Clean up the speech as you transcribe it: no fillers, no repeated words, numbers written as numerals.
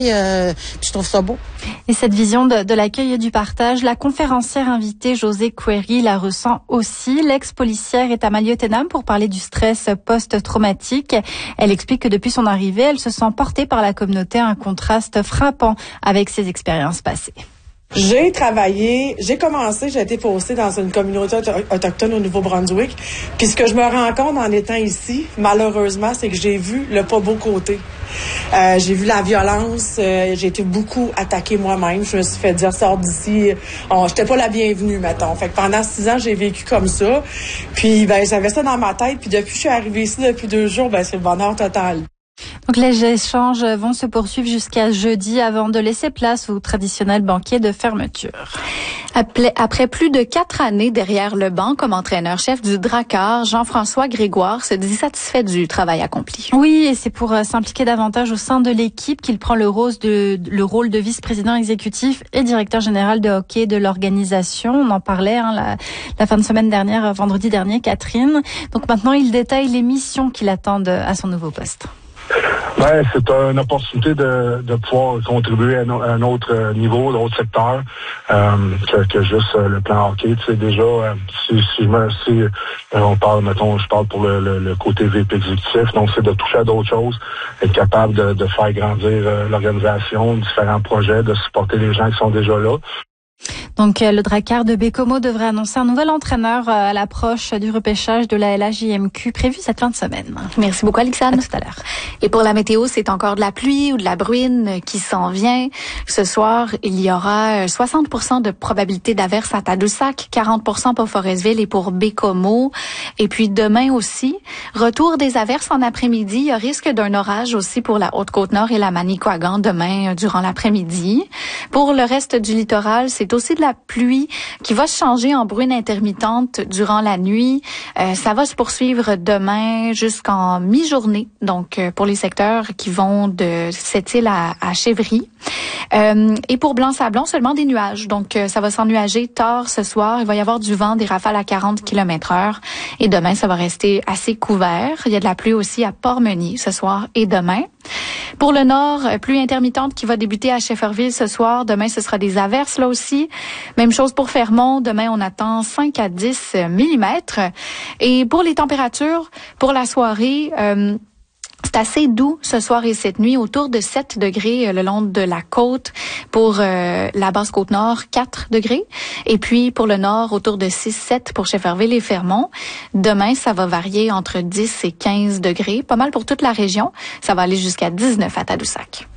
Puis je trouve ça beau. Et cette vision de l'accueil et du partage, la conférencière invitée Josée Couéry la ressent aussi. L'ex-policière est à Maliotenam pour parler du stress post-traumatique. Elle explique que depuis son arrivée, elle se sent portée par la communauté, un contraste frappant avec ses expériences passées. J'ai été postée dans une communauté autochtone au Nouveau-Brunswick. Puis ce que je me rends compte en étant ici, malheureusement, c'est que j'ai vu le pas beau côté. J'ai vu la violence, j'ai été beaucoup attaquée moi-même. Je me suis fait dire, sors d'ici. J'étais pas la bienvenue, mettons. Fait que pendant 6 ans, j'ai vécu comme ça. Puis, j'avais ça dans ma tête. Puis depuis que je suis arrivée ici, depuis 2 jours, c'est le bonheur total. Donc les échanges vont se poursuivre jusqu'à jeudi avant de laisser place au traditionnel banquet de fermeture. Après plus de 4 années derrière le banc comme entraîneur-chef du Drakkar, Jean-François Grégoire se dit satisfait du travail accompli. Oui, et c'est pour s'impliquer davantage au sein de l'équipe qu'il prend le rôle de vice-président exécutif et directeur général de hockey de l'organisation. On en parlait la fin de semaine dernière, vendredi dernier, Catherine. Donc maintenant, il détaille les missions qui l'attendent à son nouveau poste. C'est une opportunité de pouvoir contribuer à un autre niveau, d'autres secteurs que juste le plan hockey. Tu sais, déjà, on parle, je parle pour le côté VP exécutif, donc c'est de toucher à d'autres choses, être capable de faire grandir l'organisation, différents projets, de supporter les gens qui sont déjà là. Donc, le Drakkar de Baie-Comeau devrait annoncer un nouvel entraîneur à l'approche du repêchage de la LHJMQ prévu cette fin de semaine. Merci beaucoup, Alexandre. À tout à l'heure. Et pour la météo, c'est encore de la pluie ou de la bruine qui s'en vient. Ce soir, il y aura 60% de probabilité d'averse à Tadoussac, 40% pour Forestville et pour Baie-Comeau. Et puis demain aussi, retour des averses en après-midi. Il y a risque d'un orage aussi pour la Haute-Côte-Nord et la Manicouagan demain durant l'après-midi. Pour le reste du littoral, c'est aussi de la pluie qui va se changer en bruine intermittente durant la nuit. Ça va se poursuivre demain jusqu'en mi-journée, donc pour les secteurs qui vont de Sept-Îles à Chevry. Et pour Blanc-Sablon, seulement des nuages. Donc, ça va s'ennuager tard ce soir. Il va y avoir du vent, des rafales à 40 km/h. Et demain, ça va rester assez couvert. Il y a de la pluie aussi à Port-Meunier ce soir et demain. Pour le nord, pluie intermittente qui va débuter à Shefferville ce soir. Demain, ce sera des averses là aussi. Même chose pour Fermont. Demain, on attend 5 à 10 millimètres. Et pour les températures, pour la soirée, c'est assez doux ce soir et cette nuit, autour de 7 degrés le long de la côte. Pour la basse côte nord, 4 degrés. Et puis pour le nord, autour de 6-7 pour Shefferville et Fermont. Demain, ça va varier entre 10 et 15 degrés. Pas mal pour toute la région. Ça va aller jusqu'à 19 à Tadoussac.